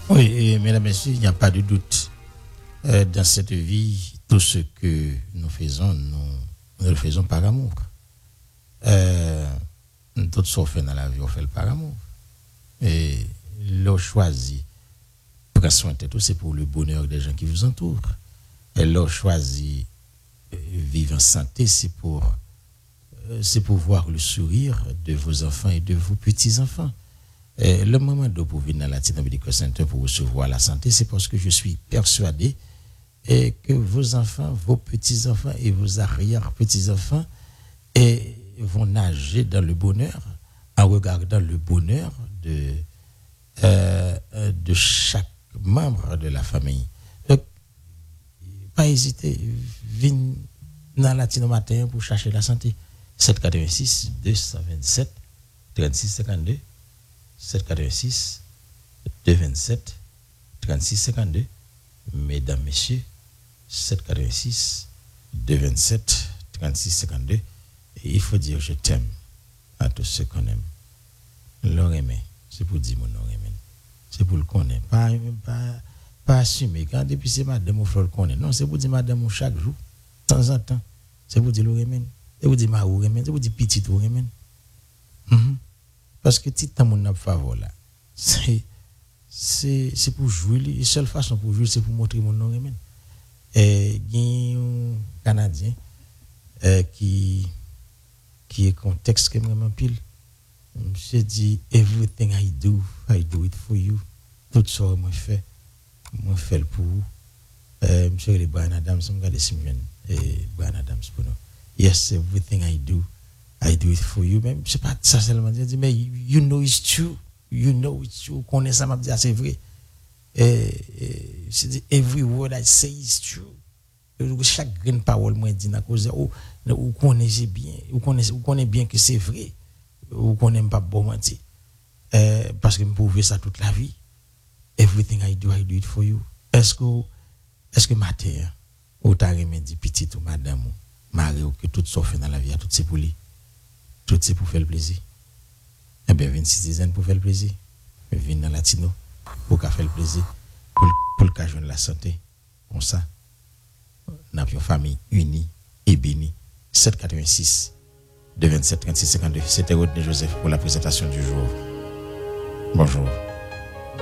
Oui, et, mesdames et messieurs, il n'y a pas de doute. Dans cette vie, tout ce que nous faisons, nous le faisons par amour. Tout ce qu'on fait dans la vie, on fait le par amour. Et l'on choisit, prendre soin de tout, c'est pour le bonheur des gens qui vous entourent. Et l'on choisit vivre en santé, c'est pour voir le sourire de vos enfants et de vos petits-enfants. Le moment de pour venir dans la Latino Medical Center pour recevoir la santé, c'est parce que je suis persuadé que vos enfants, vos petits-enfants et vos arrière-petits-enfants vont nager dans le bonheur en regardant le bonheur de chaque membre de la famille. Donc, pas hésiter, venez dans Latino Matin pour chercher la santé. 786 227 36 52 786 227 36 52. Mesdames, messieurs, 786 227 36 52. Et il faut dire je t'aime à tous ceux qu'on aime. L'on aimé, c'est pour dire mon nom aimé. C'est pour le connaître. Pas assumer. Quand depuis c'est madame ou frère le connaît. Non, c'est pour dire madame chaque jour, de temps en temps. C'est pour dire l'on aimé. C'est pour dire ma ou aimé. C'est pour dire petit ou aimé. Parce que petit temps mon n'a faveur là. C'est pour jouer. La seule façon pour jouer, c'est pour montrer mon nom aimé. Et il y a un Canadien qui est contexte que vraiment pile. Je dis everything I do it for you. Tout ça moi fait le pour vous. Monsieur le Brian Adams, je regarde si et Brian Adams pour nous. Yes, everything I do it for you. Même c'est pas ça seulement dire mais you know it's true. You know it's true. Connais ça m'a dit c'est vrai. C'est dit every word I say is true. Chaque grande parole moi dit na cause ou connaissez bien, ou connaissez bien que c'est vrai. Ou connaissez pas bon mentir. Parce que me prouver ça toute la vie. Everything I do it for you. Est-ce que matin ou t'as remis dit petit ou madame ou mari ou que tout sauf dans la vie, tout c'est pour lui. Tout c'est pour faire le plaisir. Eh bien 26 citizen pour faire le plaisir. Venir dans Latino pour faire le plaisir pour le cas joindre la santé. Comme ça. N'a une famille unie et bénie. 786 227 36 52. C'était Rodney Joseph pour la présentation du jour. Bonjour.